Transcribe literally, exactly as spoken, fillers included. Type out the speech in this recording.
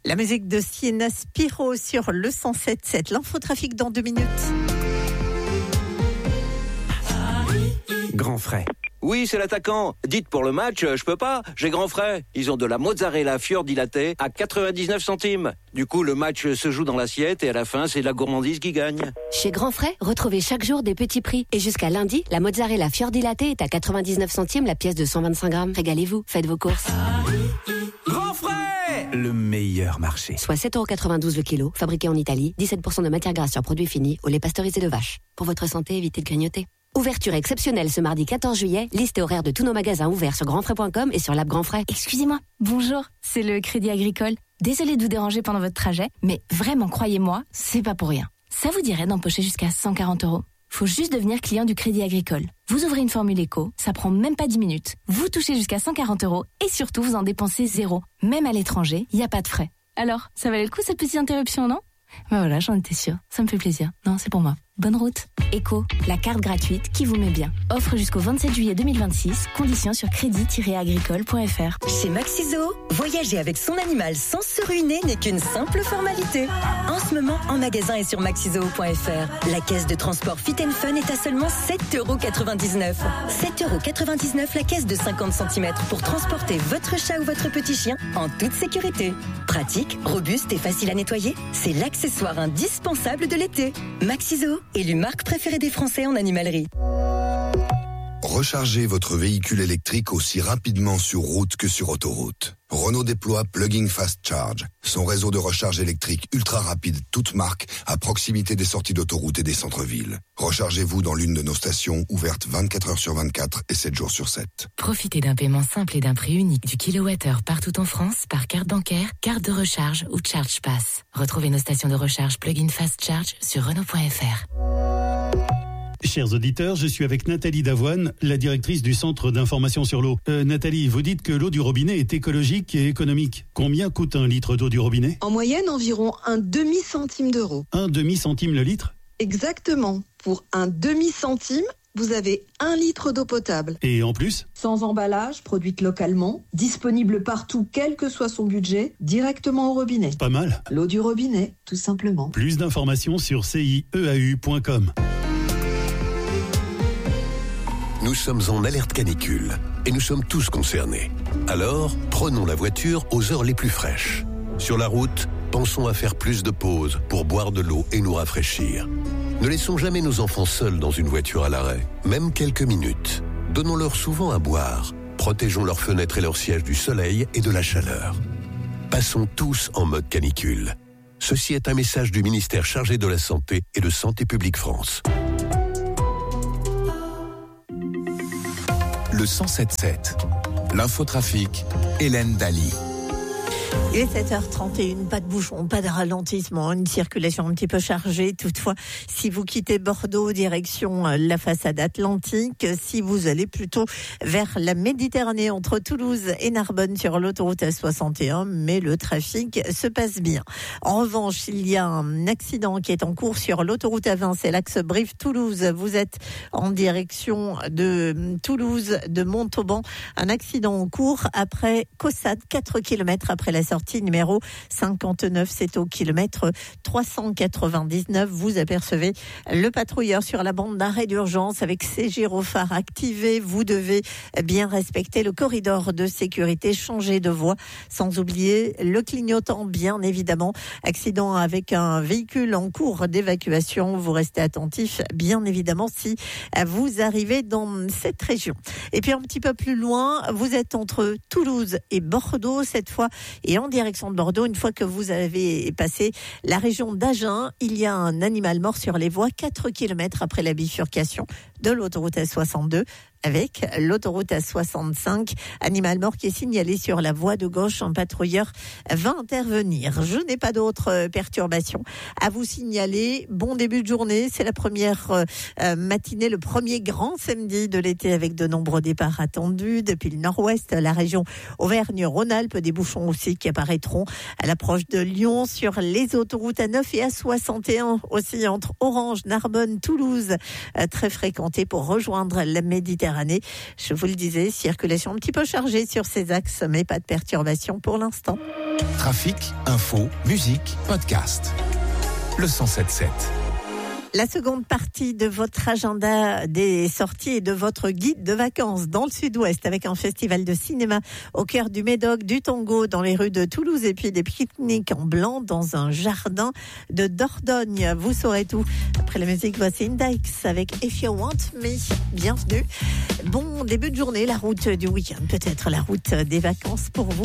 La musique de Sienna Spiro sur le cent sept virgule sept. L'infotrafic dans deux minutes. Grand frais. Oui, c'est l'attaquant. Dites pour le match, je peux pas, j'ai grand frais. Ils ont de la mozzarella fior di latte à quatre-vingt-dix-neuf centimes. Du coup, le match se joue dans l'assiette et à la fin, c'est la gourmandise qui gagne. Chez Grand Frais, retrouvez chaque jour des petits prix. Et jusqu'à lundi, la mozzarella fior di latte est à quatre-vingt-dix-neuf centimes la pièce de cent vingt-cinq grammes. Régalez-vous, faites vos courses. Grand frais, le meilleur marché. Soit sept euros quatre-vingt-douze le kilo, fabriqué en Italie, dix-sept pour cent de matière grasse sur produits finis, au lait pasteurisé de vache. Pour votre santé, évitez de grignoter. Ouverture exceptionnelle ce mardi quatorze juillet, liste et horaire de tous nos magasins ouverts sur grand frais point com et sur l'app Grand Frais. Excusez-moi, bonjour, c'est le Crédit Agricole. Désolée de vous déranger pendant votre trajet, mais vraiment, croyez-moi, c'est pas pour rien. Ça vous dirait d'empocher jusqu'à cent quarante euros? Faut juste devenir client du Crédit Agricole. Vous ouvrez une formule éco, ça prend même pas dix minutes. Vous touchez jusqu'à cent quarante euros et surtout vous en dépensez zéro. Même à l'étranger, il n'y a pas de frais. Alors, ça valait le coup cette petite interruption, non? Ben voilà, j'en étais sûre. Ça me fait plaisir. Non, c'est pour moi. Bonne route. Eco, la carte gratuite qui vous met bien. Offre jusqu'au vingt-sept juillet deux mille vingt-six. Conditions sur crédit tiret agricole point f r. Chez Maxiso, voyager avec son animal sans se ruiner n'est qu'une simple formalité. En ce moment, en magasin et sur maxiso point f r, la caisse de transport Fit and Fun est à seulement sept euros quatre-vingt-dix-neuf. sept euros quatre-vingt-dix-neuf la caisse de cinquante centimètres pour transporter votre chat ou votre petit chien en toute sécurité. Pratique, robuste et facile à nettoyer, c'est l'accessoire indispensable de l'été. Maxiso, élu marque préférée des Français en animalerie. Rechargez votre véhicule électrique aussi rapidement sur route que sur autoroute. Renault déploie Plug-in Fast Charge, son réseau de recharge électrique ultra rapide, toute marque, à proximité des sorties d'autoroute et des centres-villes. Rechargez-vous dans l'une de nos stations ouvertes vingt-quatre heures sur vingt-quatre et sept jours sur sept. Profitez d'un paiement simple et d'un prix unique du kilowattheure partout en France par carte bancaire, carte de recharge ou Charge Pass. Retrouvez nos stations de recharge Plug-in Fast Charge sur Renault point f r. Chers auditeurs, je suis avec Nathalie Davoine, la directrice du Centre d'information sur l'eau. Euh, Nathalie, vous dites que l'eau du robinet est écologique et économique. Combien coûte un litre d'eau du robinet? En moyenne, environ un demi-centime d'euro. Un demi-centime le litre? Exactement. Pour un demi-centime, vous avez un litre d'eau potable. Et en plus? Sans emballage, produite localement, disponible partout, quel que soit son budget, directement au robinet. Pas mal. L'eau du robinet, tout simplement. Plus d'informations sur c i e a u point com. Nous sommes en alerte canicule et nous sommes tous concernés. Alors, prenons la voiture aux heures les plus fraîches. Sur la route, pensons à faire plus de pauses pour boire de l'eau et nous rafraîchir. Ne laissons jamais nos enfants seuls dans une voiture à l'arrêt, même quelques minutes. Donnons-leur souvent à boire. Protégeons leurs fenêtres et leurs sièges du soleil et de la chaleur. Passons tous en mode canicule. Ceci est un message du ministère chargé de la Santé et de Santé publique France. Le cent sept virgule sept. L'infotrafic, Hélène Daly. Il est sept heures trente et un, pas de bouchon, pas de ralentissement, une circulation un petit peu chargée. Toutefois, si vous quittez Bordeaux, direction la façade atlantique, si vous allez plutôt vers la Méditerranée, entre Toulouse et Narbonne sur l'autoroute A soixante et un, mais le trafic se passe bien. En revanche, il y a un accident qui est en cours sur l'autoroute A vingt, c'est l'axe Brive-Toulouse. Vous êtes en direction de Toulouse, de Montauban. Un accident en cours après Caussade, quatre kilomètres après la sortie numéro cinquante-neuf, c'est au kilomètre trois cent quatre-vingt-dix-neuf. Vous apercevez le patrouilleur sur la bande d'arrêt d'urgence avec ses gyrophares activés. Vous devez bien respecter le corridor de sécurité, changer de voie, sans oublier le clignotant, bien évidemment. Accident avec un véhicule en cours d'évacuation. Vous restez attentif, bien évidemment, si vous arrivez dans cette région. Et puis un petit peu plus loin, vous êtes entre Toulouse et Bordeaux cette fois, et en direction de Bordeaux, une fois que vous avez passé la région d'Agen, il y a un animal mort sur les voies, quatre kilomètres après la bifurcation de l'autoroute A soixante-deux avec l'autoroute A soixante-cinq. Animal mort qui est signalé sur la voie de gauche. Un patrouilleur va intervenir. Je n'ai pas d'autres perturbations à vous signaler. Bon début de journée. C'est la première euh, matinée, le premier grand samedi de l'été avec de nombreux départs attendus depuis le nord-ouest, la région Auvergne-Rhône-Alpes. Des bouchons aussi qui apparaîtront à l'approche de Lyon sur les autoroutes A neuf et A soixante et un aussi entre Orange, Narbonne, Toulouse. Euh, très fréquenté pour rejoindre la Méditerranée. Je vous le disais, circulation un petit peu chargée sur ces axes, mais pas de perturbation pour l'instant. Trafic, info, musique, podcast. Le cent sept sept. La seconde partie de votre agenda des sorties et de votre guide de vacances dans le sud-ouest avec un festival de cinéma au cœur du Médoc, du tango dans les rues de Toulouse et puis des pique-niques en blanc dans un jardin de Dordogne. Vous saurez tout. Après la musique, voici Index avec If You Want Me. Bienvenue. Bon début de journée, la route du week-end, peut-être la route des vacances pour vous.